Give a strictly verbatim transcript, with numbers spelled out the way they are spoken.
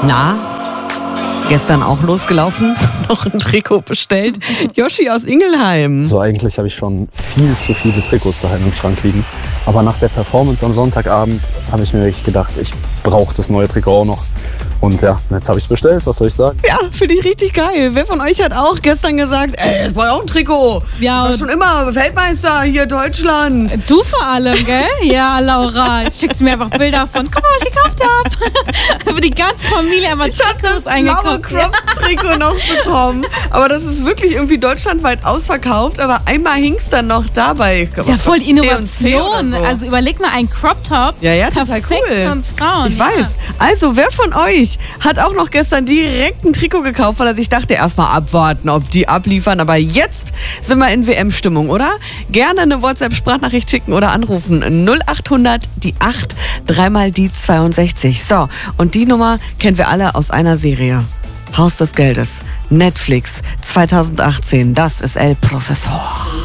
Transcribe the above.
Na, gestern auch losgelaufen, noch ein Trikot bestellt. Yoshi aus Ingelheim. So, eigentlich habe ich schon viel zu viele Trikots daheim im Schrank liegen. Aber nach der Performance am Sonntagabend habe ich mir wirklich gedacht, ich brauche das neue Trikot auch noch. Und ja, jetzt habe ich es bestellt, was soll ich sagen? Ja, finde ich richtig geil. Wer von euch hat auch gestern gesagt, ey, jetzt brauche ich auch ein Trikot. Ja, ich war schon immer Weltmeister hier Deutschland. Du vor allem, gell? Ja, Laura, jetzt schickst du mir einfach Bilder von, guck mal, was ich gekauft habe. Für die ganze Familie einfach Ich habe das blaue Crop-Trikot noch bekommen. Aber das ist wirklich irgendwie deutschlandweit ausverkauft. Aber einmal hing es dann noch dabei. Ist ja voll Innovation. So. Also überleg mal, ein Crop-Top. Ja, ja, total perfekt cool. für uns Frauen. Ich ja. weiß. Also, wer von euch hat auch noch gestern direkt ein Trikot gekauft, weil er sich dachte, erstmal abwarten, ob die abliefern. Aber jetzt sind wir in W M-Stimmung, oder? Gerne eine WhatsApp-Sprachnachricht schicken oder anrufen. null acht hundert, die acht, dreimal die zweiundsechzig. So, und die Nummer kennen wir alle aus einer Serie. Haus des Geldes. Netflix zwanzig achtzehn. Das ist El Professor.